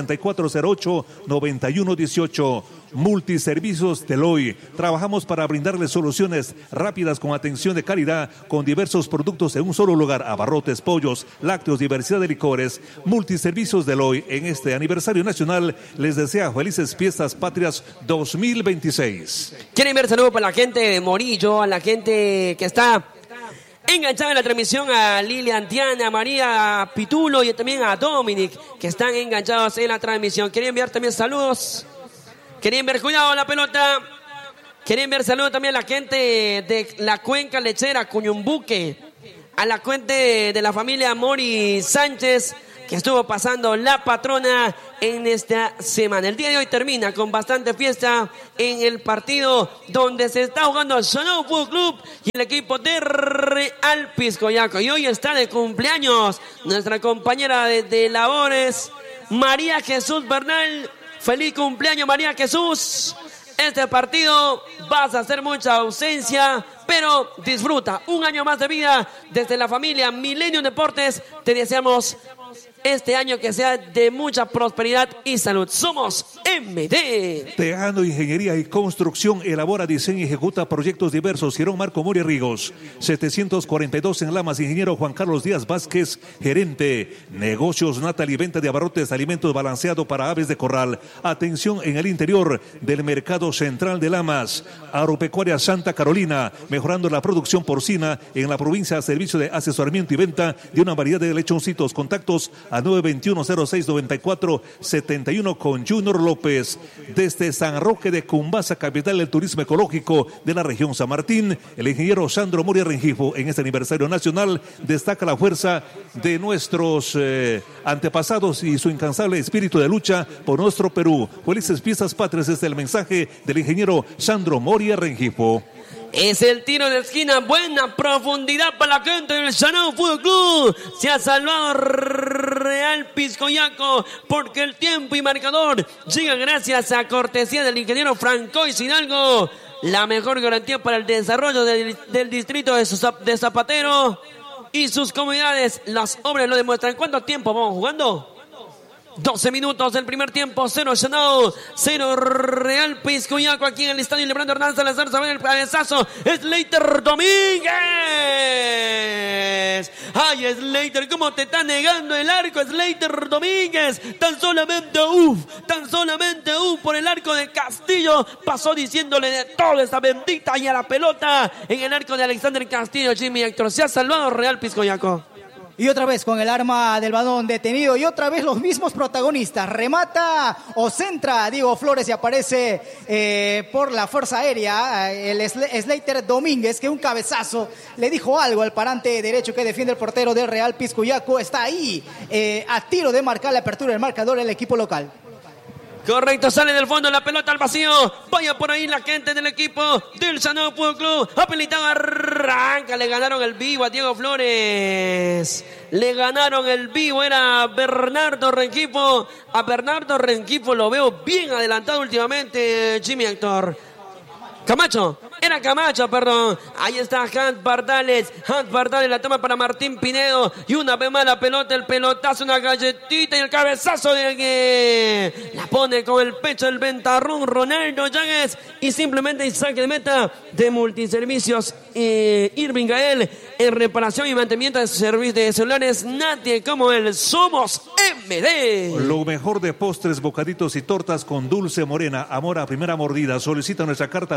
964-08-9118. Multiservicios Deloy. Trabajamos para brindarles soluciones rápidas con atención de calidad, con diversos productos en un solo lugar: abarrotes, pollos, lácteos, diversidad de licores. Multiservicios Deloy en este aniversario nacional les desea felices fiestas patrias 2026. Quieren ver saludos para la gente de Morillo, a la gente que está enganchada en la transmisión, a Lilian, Tiana, a María Pitulo y también a Dominic, que están enganchados en la transmisión. Quería enviar también saludos. Quería enviar, cuidado la pelota. Quería enviar saludos también a la gente de la cuenca lechera Cuñumbuque, a la cuenta de la familia Mori Sánchez, que estuvo pasando la patrona en esta semana. El día de hoy termina con bastante fiesta en el partido donde se está jugando Shanao Fútbol Club y el equipo de Real Piscoyaco. Y hoy está de cumpleaños nuestra compañera de labores, María Jesús Bernal. Feliz cumpleaños, María Jesús. Este partido vas a hacer mucha ausencia, pero disfruta un año más de vida. Desde la familia Millennium Deportes te deseamos este año que sea de mucha prosperidad y salud. Somos MD. Tejano, Ingeniería y Construcción. Elabora, diseña y ejecuta proyectos diversos. Girón Marco Mori Rigos, 742 en Lamas. Ingeniero Juan Carlos Díaz Vázquez, gerente. Negocios Natal y venta de abarrotes, alimentos balanceado para aves de corral. Atención en el interior del mercado central de Lamas. Agropecuaria Santa Carolina, mejorando la producción porcina en la provincia. Servicio de asesoramiento y venta de una variedad de lechoncitos. Contactos a 921-0694-71 con Junior López. Desde San Roque de Cumbasa, capital del turismo ecológico de la región San Martín, el ingeniero Sandro Moria Rengifo. En este aniversario nacional destaca la fuerza de nuestros antepasados y su incansable espíritu de lucha por nuestro Perú. Felices fiestas patrias, es el mensaje del ingeniero Sandro Moria Rengifo. Es el tiro de esquina, buena profundidad para la gente del Shanao Fútbol Club. Se ha salvado Real Piscoyaco porque el tiempo y marcador llega gracias a cortesía del ingeniero Francois Hidalgo. La mejor garantía para el desarrollo del distrito de Zapatero y sus comunidades. Las obras lo demuestran. ¿Cuánto tiempo vamos jugando? 12 minutos del primer tiempo, 0 Shanao, 0 Real Piscoyaco aquí en el estadio Lebrando Hernández Salazar. Sabe el cabezazo, es Leiter Domínguez. Ay, Slater, ¿cómo te está negando el arco? Slater Domínguez, tan solamente por el arco de Castillo. Pasó diciéndole de todo esta bendita y a la pelota en el arco de Alexander Castillo. Jimmy Héctor, se ha salvado Real Piscoyaco. Y otra vez con el arma del balón detenido y otra vez los mismos protagonistas. Remata o centra Diego Flores y aparece por la fuerza aérea el Slater Domínguez, que un cabezazo le dijo algo al parante derecho que defiende el portero del Real Piscoyaco. Está ahí a tiro de marcar la apertura del marcador el equipo local. Correcto, sale del fondo la pelota al vacío. Vaya por ahí la gente del equipo del Shanao Fútbol Club. Habilitado, arranca. Le ganaron el vivo a Diego Flores. Le ganaron el vivo. Era Bernardo Rengifo. A Bernardo Rengifo lo veo bien adelantado últimamente, Jimmy Héctor. Era Camacho, perdón. Ahí está Hans Bardales. La toma para Martín Pinedo. Y una vez más la pelota, el pelotazo, una galletita y el cabezazo de que la pone con el pecho el ventarrón Ronaldo Llanes. Y simplemente el saque de meta de Multiservicios Irving Gael en reparación y mantenimiento de servicios de celulares. Nadie como él. Somos MD. Lo mejor de postres, bocaditos y tortas con Dulce Morena. Amor a primera mordida. Solicita nuestra carta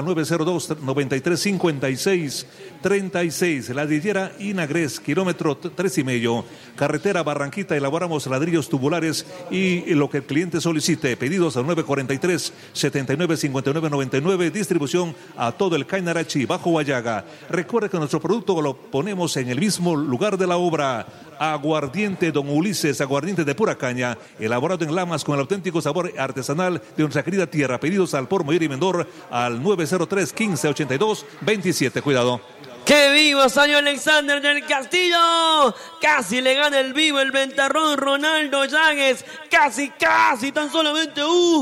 902-9356-36. La Dillera Inagres, kilómetro 3,5. Carretera Barranquita. Elaboramos ladrillos tubulares y lo que el cliente solicite. Pedidos al 943-795999. Distribución a todo el Cainarachi, Bajo Guayaga. Recuerde que nuestro producto lo ponemos en el mismo lugar de la obra. Aguardiente Don Ulises, aguardiente de pura caña, elaborado en Lamas con el auténtico sabor artesanal de nuestra querida tierra. Pedidos al por mayor y menor al 903-1582-27. Cuidado. ¡Qué vivo salió Alexander del Castillo! Casi le gana el vivo el ventarrón Ronaldo Yáñez. Casi, tan solamente,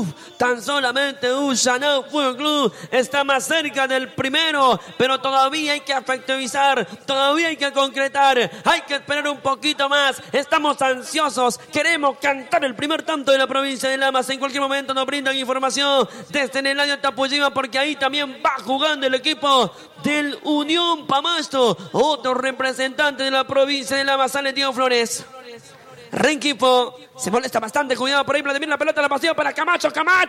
Sanao Fútbol Club está más cerca del primero, pero todavía hay que efectivizar, todavía hay que concretar, hay que esperar un poquito más. Estamos ansiosos, queremos cantar el primer tanto de la provincia de Lamas. En cualquier momento nos brindan información desde el año Tapuyima, porque ahí también va jugando el equipo del Unión Pamasto, otro representante de la provincia de Lamas. Sale Diego Flores. Renquipo se molesta bastante, cuidado por ahí, Vladimir, la pelota la pasea para Camacho.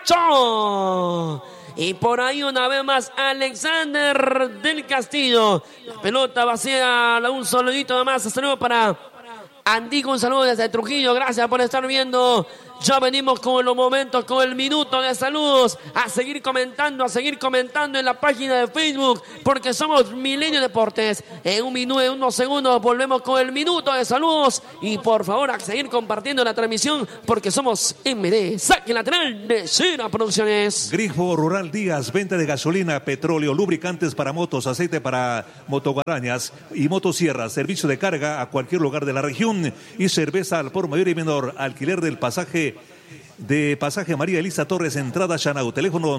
Y por ahí una vez más Alexander del Castillo. La pelota vacía, un saludito nada más. Saludo para Andico, un saludo desde Trujillo. Gracias por estar viendo. Ya venimos con los momentos, con el minuto de saludos. A seguir comentando en la página de Facebook, porque somos Milenio Deportes. En unos segundos volvemos con el minuto de saludos. Y por favor, a seguir compartiendo la transmisión, porque somos MD. Saque lateral de Cera Producciones. Grifo Rural Díaz, venta de gasolina, petróleo, lubricantes para motos, aceite para motoguarañas y motosierras, servicio de carga a cualquier lugar de la región y cerveza al por mayor y menor, alquiler del pasaje María Elisa Torres, entrada Chanau, teléfono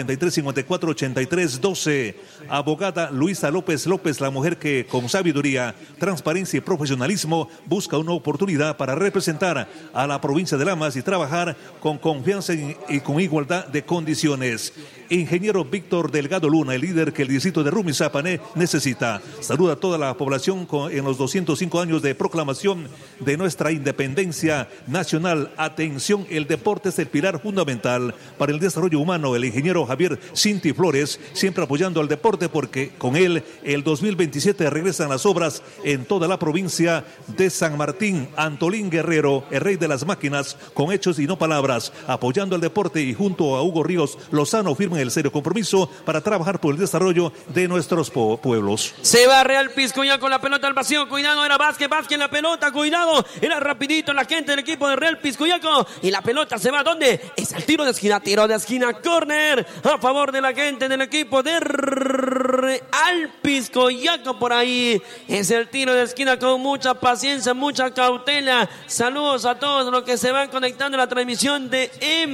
943-5483-12. Abogada Luisa López, la mujer que con sabiduría, transparencia y profesionalismo busca una oportunidad para representar a la provincia de Lamas y trabajar con confianza y con igualdad de condiciones. Ingeniero Víctor Delgado Luna, el líder que el distrito de Rumizapané necesita. Saluda a toda la población en los 205 años de proclamación de nuestra independencia nacional. Atención, el deporte es el pilar fundamental para el desarrollo humano. El ingeniero Javier Cinti Flores, siempre apoyando al deporte, porque con él el 2027 regresan las obras en toda la provincia de San Martín. Antolín Guerrero, el rey de las máquinas, con hechos y no palabras, apoyando al deporte, y junto a Hugo Ríos Lozano firman el serio compromiso para trabajar por el desarrollo de nuestros pueblos. Se va Real Piscoya con la pelota al vacío, cuidado, era Vázquez en la pelota, cuidado, era rapidito la gente del equipo de Real Piscoyaco, y la pelota se va, ¿dónde? Es el tiro de esquina, córner a favor de la gente del equipo de Real Piscoyaco. Por ahí es el tiro de esquina con mucha paciencia, mucha cautela. Saludos a todos los que se van conectando a la transmisión de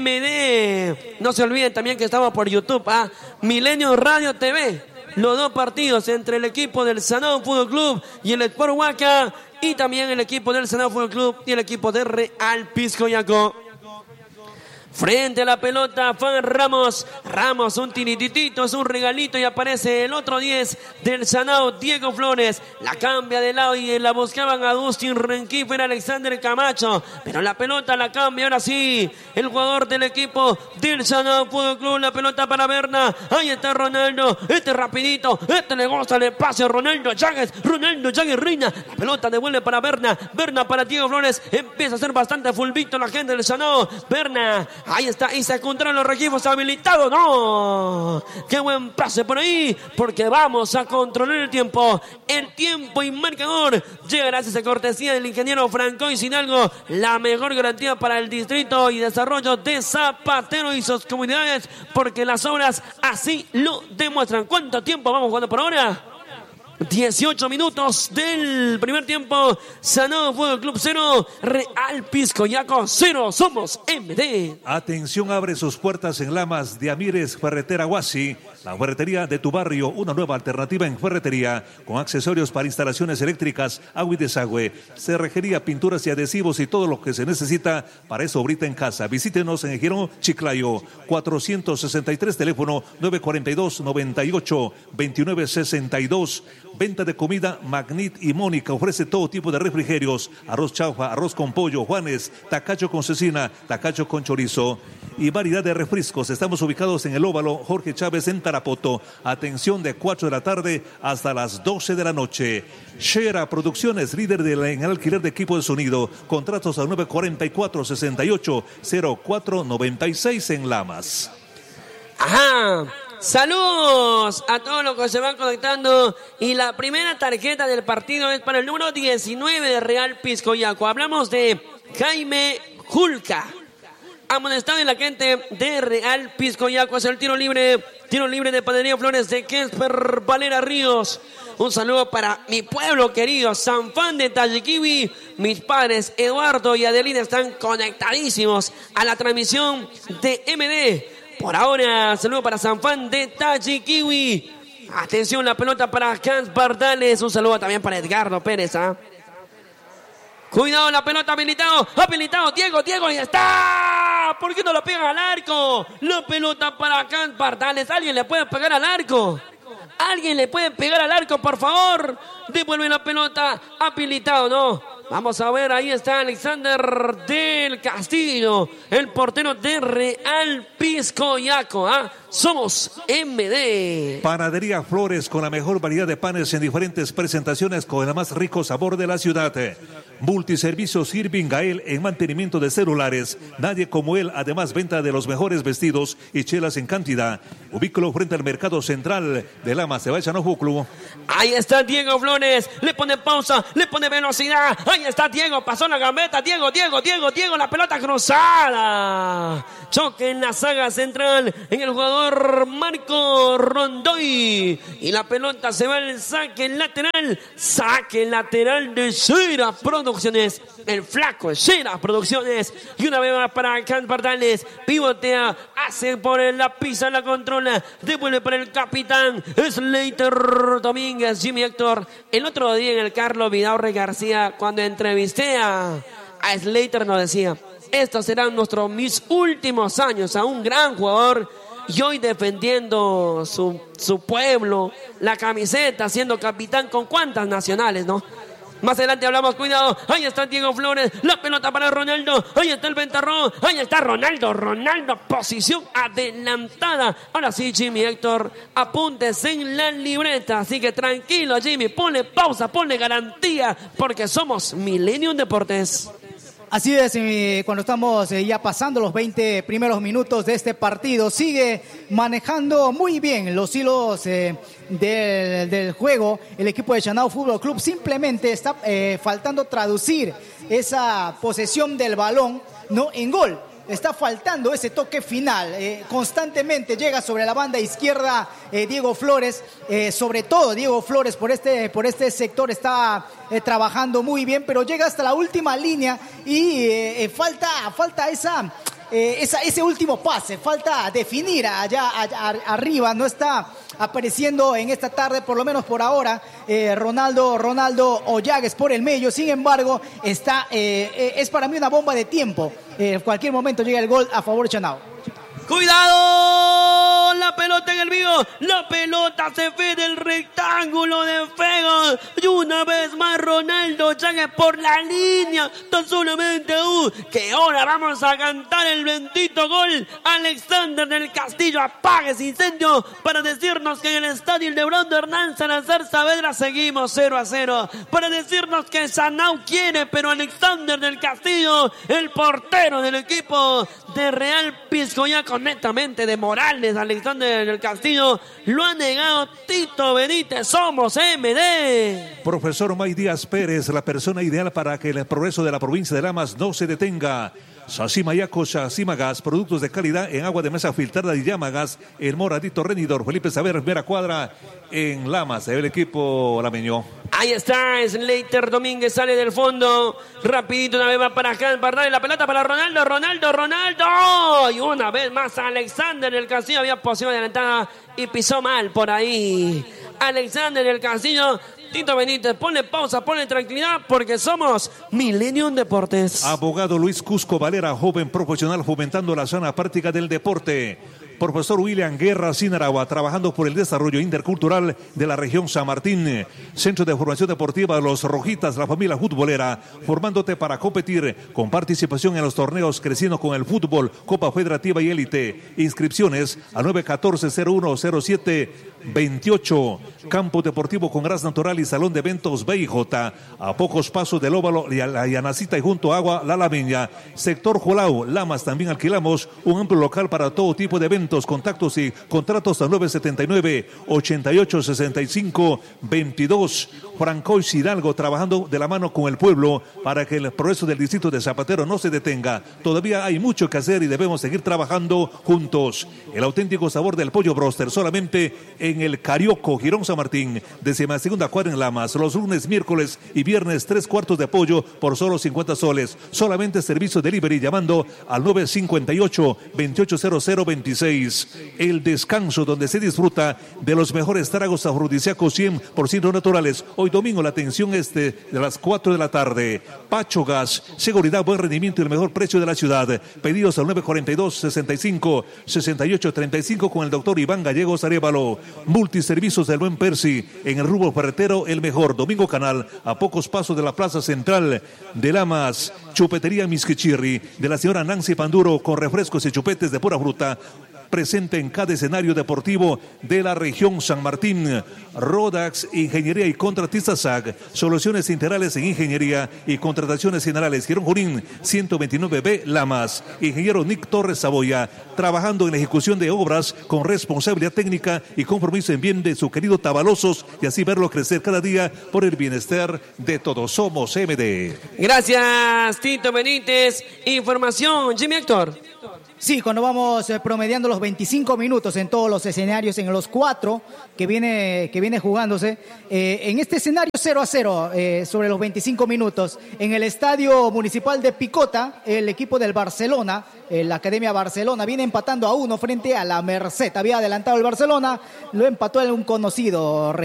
MD. No se olviden también que estamos por YouTube, Milenio Radio TV. Los dos partidos entre el equipo del Sanao Fútbol Club y el Sport Huaca, y también el equipo del Sanao Fútbol Club y el equipo de Real Piscoyaco. Frente a la pelota, Fan Ramos, un tirititito, es un regalito, y aparece el otro 10 del Sanao, Diego Flores. La cambia de lado y la buscaban Agustín Renquipo, era Alexander Camacho, pero la pelota la cambia ahora sí el jugador del equipo del Sanao Fútbol Club. La pelota para Berna, ahí está Ronaldo, rapidito, le gusta el pase a Ronaldo Yáñez reina, la pelota devuelve para Berna para Diego Flores, empieza a ser bastante fulbito la gente del Sanao. Berna, ahí está, y se encuentran los registros habilitados. ¡No! ¡Qué buen pase por ahí! Porque vamos a controlar el tiempo. El tiempo y marcador llega gracias a cortesía del ingeniero Francois Hidalgo, la mejor garantía para el distrito y desarrollo de Zapatero y sus comunidades, porque las obras así lo demuestran. ¿Cuánto tiempo vamos jugando por ahora? 18 minutos del primer tiempo. Sanao Fútbol Club 0, Real Piscoyaco 0. Somos MD. Atención, abre sus puertas en Lamas de Amires Ferretera Huasi, la ferretería de tu barrio, una nueva alternativa en ferretería, con accesorios para instalaciones eléctricas, agua y desagüe, cerrejería, pinturas y adhesivos y todo lo que se necesita para eso ahorita en casa. Visítenos en el Girón Chiclayo, 463, teléfono 942-98-2962. Venta de comida Magnit y Mónica. Ofrece todo tipo de refrigerios. Arroz chaufa, arroz con pollo, Juanes, tacacho con cecina, tacacho con chorizo y variedad de refrescos. Estamos ubicados en el Óvalo Jorge Chávez en Tarapoto. Atención de 4 de la tarde hasta las 12 de la noche. Shera Producciones, líder en el alquiler de equipo de sonido. Contratos al 944-68-0496 en Lamas. Ajá. Saludos a todos los que se van conectando. Y la primera tarjeta del partido es para el número 19 de Real Piscoyaco. Hablamos de Jaime Julca. Amonestado en la gente de Real Piscoyaco. Es el tiro libre de Panadería Flores de Kesper Valera Ríos. Un saludo para mi pueblo querido, San Juan de Tayiquiwi. Mis padres Eduardo y Adelina están conectadísimos a la transmisión de MD. Por ahora, saludo para San Juan de Tayiquiwi. Atención, la pelota para Hans Bardales. Un saludo también para Edgardo Pérez. Cuidado, la pelota habilitado, Diego, ahí está. ¿Por qué no lo pegan al arco? La pelota para Hans Bardales. ¿Alguien le puede pegar al arco? ¿Alguien le puede pegar al arco, por favor? Devuelve la pelota, habilitado, ¿no? Vamos a ver, ahí está Alexander del Castillo, el portero de Real Piscoyaco. Somos MD. Panadería Flores, con la mejor variedad de panes en diferentes presentaciones, con el más rico sabor de la ciudad. Multiservicios Irving Gael en mantenimiento de celulares. Nadie como él, además venta de los mejores vestidos y chelas en cantidad. Ubícalo frente al Mercado Central de Lamas, Sebastián Club. Ahí está Diego Flores, le pone pausa, le pone velocidad. Ahí está Diego, pasó la gambeta. Diego, la pelota cruzada. Choque en la saga central en el jugador Marco Rondoy. Y la pelota se va al saque lateral. Saque lateral de Shera Producciones. El flaco Shera Producciones. Y una vez más para Hans Bardales. Pivotea, hace por la pisa, la controla. Devuelve para el capitán Slater Domínguez, Jimmy Héctor. El otro día en el Carlos Vidaurre García, cuando entrevisté a Slater, nos decía: estos serán mis últimos años a un gran jugador. Y hoy defendiendo su pueblo, la camiseta, siendo capitán con cuántas nacionales, ¿no? Más adelante hablamos, cuidado, ahí está Diego Flores, la pelota para Ronaldo, ahí está el ventarrón, ahí está Ronaldo, posición adelantada. Ahora sí, Jimmy Héctor, apuntes en la libreta, así que tranquilo, Jimmy, ponle pausa, ponle garantía, porque somos Millennium Deportes. Así es, cuando estamos ya pasando los 20 primeros minutos de este partido, sigue manejando muy bien los hilos del juego el equipo de Chanao Fútbol Club. Simplemente está faltando traducir esa posesión del balón, ¿no?, en gol. Está faltando ese toque final. Constantemente llega sobre la banda izquierda Diego Flores. Sobre todo Diego Flores por este sector está trabajando muy bien, pero llega hasta la última línea y falta ese último pase. Falta definir allá arriba. No está apareciendo en esta tarde, por lo menos por ahora, Ronaldo Ollagues por el medio. Sin embargo, es para mí una bomba de tiempo. En cualquier momento llega el gol a favor de Chanao. ¡Cuidado! La pelota en el vivo. La pelota se fue del rectángulo de Fego. Y una vez más Ronaldo Ollagues por la línea. Tan solamente que ahora vamos a cantar el bendito gol. Alexander del Castillo apaga ese incendio para decirnos que en el estadio Ildebrando Hernán Salazar Saavedra seguimos 0-0. Para decirnos que Chanao quiere, pero Alexander del Castillo, el portero del equipo de Real Piscoyaco, netamente de Morales, Alexander del Castillo, lo ha negado Tito Benítez. Somos MD. Profesor May Díaz Pérez, la persona ideal para que el progreso de la provincia de Lamas no se detenga. Sacimayaco, Sacimagas, productos de calidad en agua de mesa filtrada y Llamagas, el Moradito Renidor, Felipe Saber, primera cuadra en Lamas, el equipo lameño. Ahí está, Slater Domínguez sale del fondo, rapidito una vez más para Hans Bardales, la pelota para Ronaldo, y una vez más Alexander del Castillo, había posición adelantada y pisó mal por ahí. Alexander del Castillo. Tito Benítez, ponle pausa, ponle tranquilidad, porque somos Millennium Deportes. Abogado Luis Cusco Valera, joven profesional fomentando la sana práctica del deporte. Profesor William Guerra Sinaragua, trabajando por el desarrollo intercultural de la región San Martín. Centro de Formación Deportiva Los Rojitas, la familia futbolera, formándote para competir con participación en los torneos, creciendo con el fútbol, Copa Federativa y Élite. Inscripciones a 914-0107-28. Campo Deportivo con gras natural y salón de eventos BIJ, a pocos pasos del Óvalo, la Llanacita y junto a Agua La Lameña. Sector Jolau, Lamas, también alquilamos un amplio local para todo tipo de eventos. Contactos y contratos a 979-8865-22. Francois Hidalgo, trabajando de la mano con el pueblo para que el progreso del distrito de Zapatero no se detenga. Todavía hay mucho que hacer y debemos seguir trabajando juntos. El auténtico sabor del pollo broster, solamente en el Carioco, Girón San Martín, 12ª cuadra en Lamas. Los lunes, miércoles y viernes, 3 cuartos de pollo por solo 50 soles. Solamente servicio delivery llamando al 958-280026. El Descanso, donde se disfruta de los mejores tragos afrodisíacos 100% naturales. Hoy domingo la atención es de las 4 de la tarde. Pacho Gas, seguridad, buen rendimiento y el mejor precio de la ciudad. Pedidos al 942-65-6835 con el doctor Iván Gallegos Arévalo. Multiservicios del Buen Percy, en el rubro ferretero, el mejor. Domingo Canal, a pocos pasos de la Plaza Central de Lamas. Chupetería Misquichirri, de la señora Nancy Panduro, con refrescos y chupetes de pura fruta. Presente en cada escenario deportivo de la región San Martín. Rodax, Ingeniería y Contratistas SAG, soluciones integrales en ingeniería y contrataciones generales. Girón Junín, 129B, Lamas. Ingeniero Nick Torres Saboya, trabajando en la ejecución de obras con responsabilidad técnica y compromiso en bien de su querido Tabalosos, y así verlo crecer cada día por el bienestar de todos. Somos MD. Gracias, Tito Benítez. Información, Jimmy Héctor. Sí, cuando vamos promediando los 25 minutos en todos los escenarios, en los 4 que viene jugándose, en este escenario 0-0 sobre los 25 minutos, en el Estadio Municipal de Picota, el equipo del Barcelona, la Academia Barcelona, viene empatando a 1 frente a la Merced. Había adelantado el Barcelona, lo empató en un conocido